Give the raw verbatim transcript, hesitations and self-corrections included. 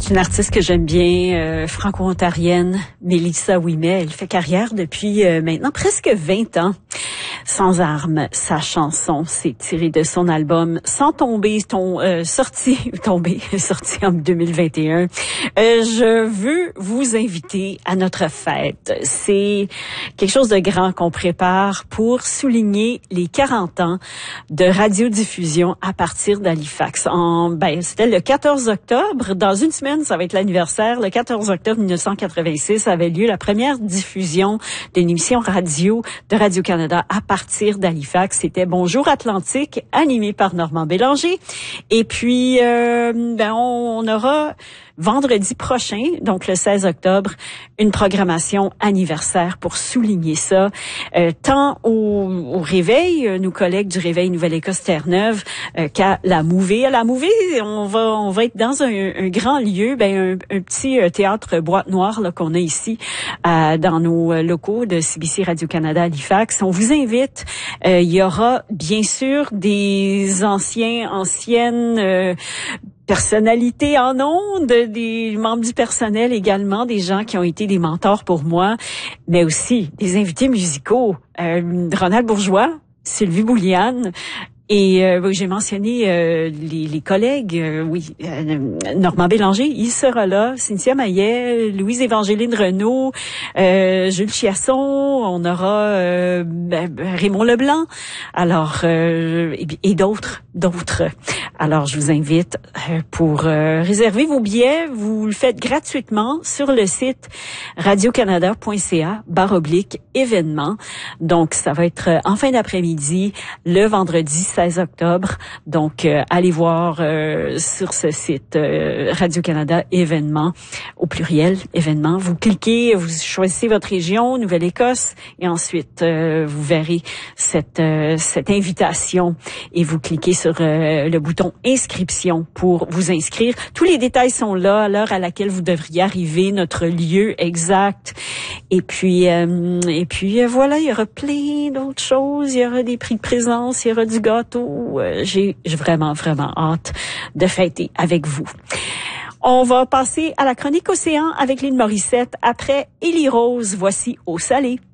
C'est une artiste que j'aime bien, euh, franco-ontarienne, Mélissa Ouimet. Elle fait carrière depuis euh, maintenant presque vingt ans. Sans armes, sa chanson, c'est tiré de son album Sans tomber, ton euh, sorti, tombé, sorti en deux mille vingt et un. Euh, je veux vous inviter à notre fête. C'est quelque chose de grand qu'on prépare pour souligner les quarante ans de radiodiffusion à partir d'Halifax. En, ben, c'était le quatorze octobre. Dans une semaine, ça va être l'anniversaire. Le quatorze octobre mille neuf cent quatre-vingt-six avait lieu la première diffusion d'une émission radio de Radio-Canada à partir d'Halifax. C'était Bonjour Atlantique, animé par Normand Bélanger. Et puis, euh, ben, on, on aura vendredi prochain, donc le seize octobre, une programmation anniversaire pour souligner ça, euh, tant au, au Réveil, nos collègues du Réveil Nouvelle-Écosse Terre-Neuve, euh, qu'à la Mouvée. À la Mouvée, on va on va être dans un, un grand lieu, ben un, un petit euh, théâtre boîte noire là qu'on a ici euh, dans nos locaux de C B C Radio-Canada Halifax. On vous invite. Euh, il y aura bien sûr des anciens, anciennes euh, personnalités en ondes, des membres du personnel également, des gens qui ont été des mentors pour moi, mais aussi des invités musicaux. Euh, Ronald Bourgeois, Sylvie Bouliane, et euh, j'ai mentionné euh, les, les collègues, euh, oui, euh, Normand Bélanger, il sera là, Cynthia Maillet, Louise Évangeline Renaud, euh, Jules Chiasson, on aura euh, ben, Raymond Leblanc, alors euh, et, et d'autres, d'autres. Alors je vous invite euh, pour euh, réserver vos billets, vous le faites gratuitement sur le site radiocanada.ca barre oblique événements. Donc ça va être en fin d'après-midi, le vendredi seize octobre. Donc, euh, allez voir euh, sur ce site euh, Radio-Canada événements, au pluriel, événements. Vous cliquez, vous choisissez votre région, Nouvelle-Écosse, et ensuite, euh, vous verrez cette euh, cette invitation et vous cliquez sur euh, le bouton inscription pour vous inscrire. Tous les détails sont là, à l'heure à laquelle vous devriez arriver, notre lieu exact. Et puis, euh, et puis euh, voilà, il y aura plein d'autres choses. Il y aura des prix de présence, il y aura du gâteau. Euh, j'ai, j'ai vraiment, vraiment hâte de fêter avec vous. On va passer à la chronique Océan avec Lynn Morissette après Élie Rose. Voici Eau salée.